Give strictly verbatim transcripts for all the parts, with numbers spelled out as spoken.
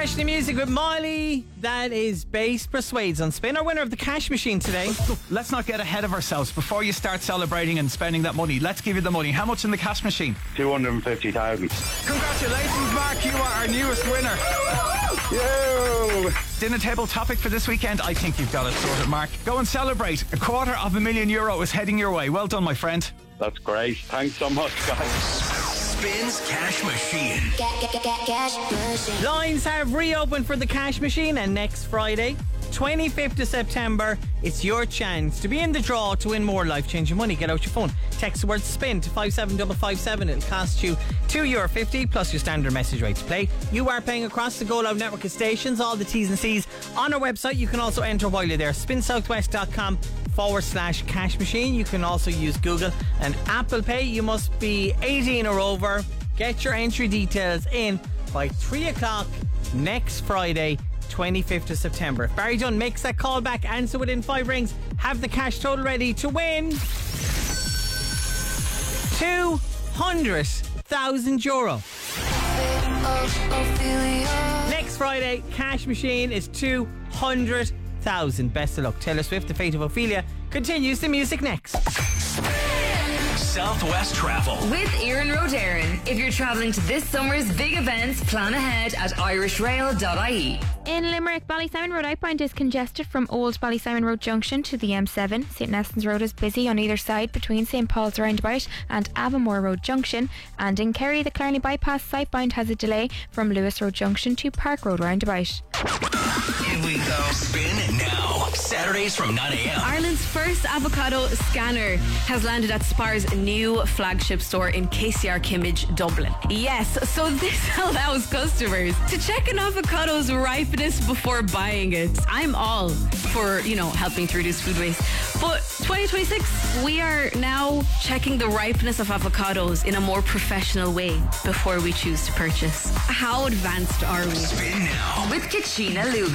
Fresh new music with Miley. That is Bass Persuades on Spin. Our winner of the cash machine today. Let's not get ahead of ourselves. Before you start celebrating and spending that money, let's give you the money. How much in the cash machine? two hundred fifty thousand. Congratulations, Mark. You are our newest winner. Yo! Dinner table topic for this weekend? I think you've got it sorted, Mark. Go and celebrate. A quarter of a million euro is heading your way. Well done, my friend. That's great. Thanks so much, guys. Spins Cash Machine. Cash machine. Lines have reopened for the cash machine, and next Friday, twenty-fifth of September, it's your chance to be in the draw to win more life-changing money. Get out your phone, text the word SPIN to five seven five five seven. It'll cost you two euro fifty plus your standard message rate to play. You are paying across the Go Loud network of stations. All the T's and C's on our website. You can also enter while you're there. spin southwest dot com forward slash cash machine. You can also use Google and Apple Pay. You must be eighteen or over. Get your entry details in by three o'clock next Friday, twenty-fifth of September. If Barry Dunn makes that call back, answer within five rings, have the cash total ready to win two hundred thousand euro. Next Friday, cash machine is two hundred thousand. Best of luck. Taylor Swift, The Fate of Ophelia, continues the music next. Southwest Travel with Ian Rodarin. If you're travelling to this summer's big events, plan ahead at irish rail dot I E. In Limerick, Ballysimon Road outbound is congested from Old Ballysimon Road Junction to the M seven. St Nestons Road is busy on either side between St Paul's Roundabout and Avamore Road Junction. And in Kerry, the Clarny Bypass southbound has a delay from Lewis Road Junction to Park Road Roundabout. Here we go. Spin now. Saturdays from nine a.m. Ireland's first avocado scanner has landed at Spar's new flagship store in K C R Kimmage, Dublin. Yes, so this allows customers to check an avocado's ripeness before buying it. I'm all for, you know, helping to reduce food waste. But twenty twenty-six, we are now checking the ripeness of avocados in a more professional way before we choose to purchase. How advanced are we? Spin now. With Cucina Lube.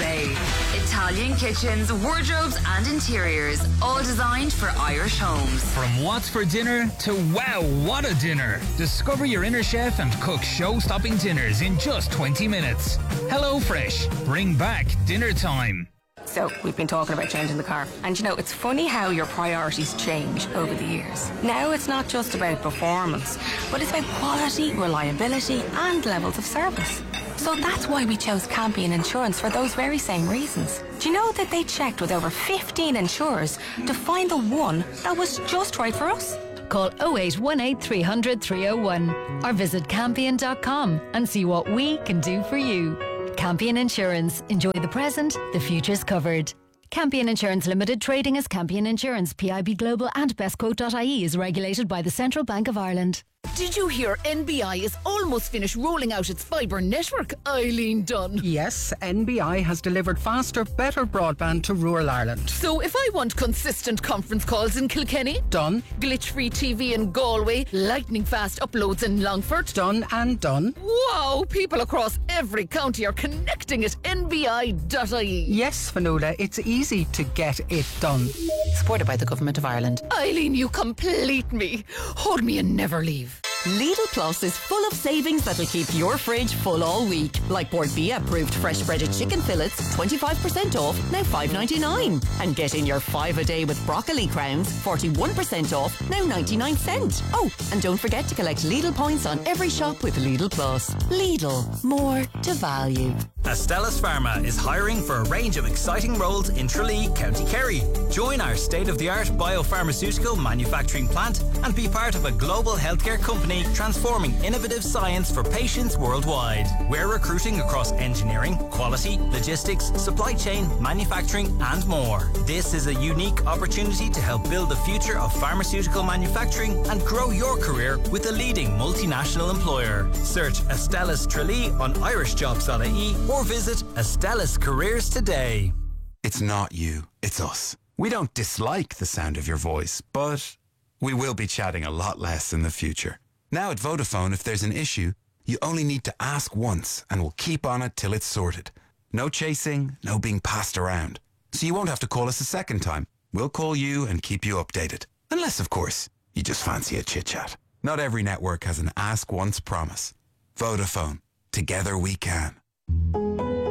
Italian kitchens, wardrobes and interiors, all designed for Irish homes. From what's for dinner to wow, what a dinner. Discover your inner chef and cook show-stopping dinners in just twenty minutes. HelloFresh. Bring back dinner time. So, we've been talking about changing the car. And you know, it's funny how your priorities change over the years. Now it's not just about performance, but it's about quality, reliability and levels of service. So that's why we chose Campion Insurance for those very same reasons. Do you know that they checked with over fifteen insurers to find the one that was just right for us? Call oh eight one eight, three hundred, three oh one or visit campion dot com and see what we can do for you. Campion Insurance. Enjoy the present, the future's covered. Campion Insurance Limited, trading as Campion Insurance, P I B Global and bestquote dot I E is regulated by the Central Bank of Ireland. Did you hear N B I is almost finished rolling out its fibre network? Eileen Dunn. Yes, N B I has delivered faster, better broadband to rural Ireland. So if I want consistent conference calls in Kilkenny? Done. Glitch-free T V in Galway? Lightning fast uploads in Longford? Done and done. Wow, people across every county are connecting at N B I dot I E. Yes, Fionnuala, it's easy to get it done. Supported by the Government of Ireland. Eileen, you complete me. Hold me and never leave. Lidl Plus is full of savings that'll keep your fridge full all week. Like Port Bia approved fresh breaded chicken fillets, twenty-five percent off, now five ninety-nine. And get in your five a day with broccoli crowns, forty-one percent off, now ninety-nine cents. Oh, and don't forget to collect Lidl points on every shop with Lidl Plus. Lidl, more to value. Astellas Pharma is hiring for a range of exciting roles in Tralee, County Kerry. Join our state-of-the-art biopharmaceutical manufacturing plant and be part of a global healthcare company transforming innovative science for patients worldwide. We're recruiting across engineering, quality, logistics, supply chain, manufacturing and more. This is a unique opportunity to help build the future of pharmaceutical manufacturing and grow your career with a leading multinational employer. Search Astellas Tralee on irish jobs dot I E or visit Astellas Careers today. It's not you, it's us. We don't dislike the sound of your voice, but we will be chatting a lot less in the future. Now at Vodafone, if there's an issue, you only need to ask once and we'll keep on it till it's sorted. No chasing, no being passed around. So you won't have to call us a second time. We'll call you and keep you updated. Unless, of course, you just fancy a chit-chat. Not every network has an ask once promise. Vodafone. Together we can.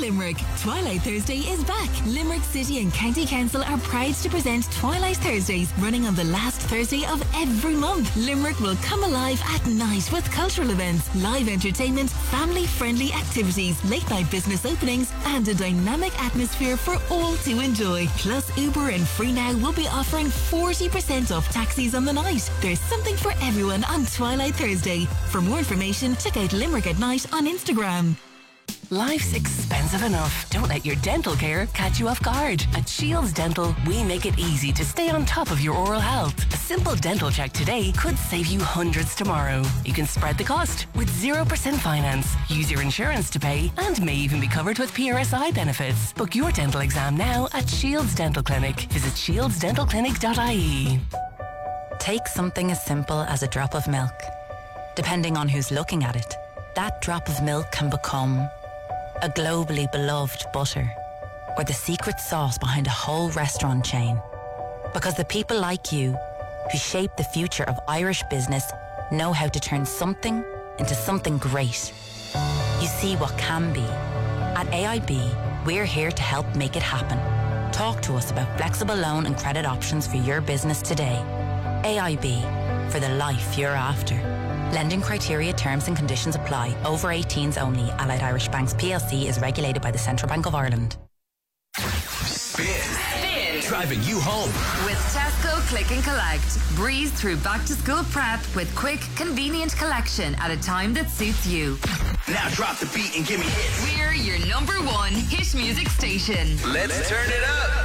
Limerick. Twilight Thursday is back. Limerick City and County Council are proud to present Twilight Thursdays, running on the last Thursday of every month. Limerick will come alive at night with cultural events, live entertainment, family-friendly activities, late-night business openings, and a dynamic atmosphere for all to enjoy. Plus, Uber and Free Now will be offering forty percent off taxis on the night. There's something for everyone on Twilight Thursday. For more information, check out Limerick at Night on Instagram. Life's expensive enough. Don't let your dental care catch you off guard. At Shields Dental, we make it easy to stay on top of your oral health. A simple dental check today could save you hundreds tomorrow. You can spread the cost with zero percent finance, use your insurance to pay, and may even be covered with P R S I benefits. Book your dental exam now at Shields Dental Clinic. Visit shields dental clinic dot I E. Take something as simple as a drop of milk. Depending on who's looking at it, that drop of milk can become a globally beloved butter, or the secret sauce behind a whole restaurant chain. Because the people like you, who shape the future of Irish business, know how to turn something into something great. You see what can be. At A I B, we're here to help make it happen. Talk to us about flexible loan and credit options for your business today. A I B, for the life you're after. Lending criteria, terms and conditions apply. Over eighteens only. Allied Irish Banks P L C is regulated by the Central Bank of Ireland. Spin. Spin. Driving you home. With Tesco Click and Collect. Breeze through back to school prep with quick, convenient collection at a time that suits you. Now drop the beat and give me hits. We're your number one hit music station. Let's turn it up.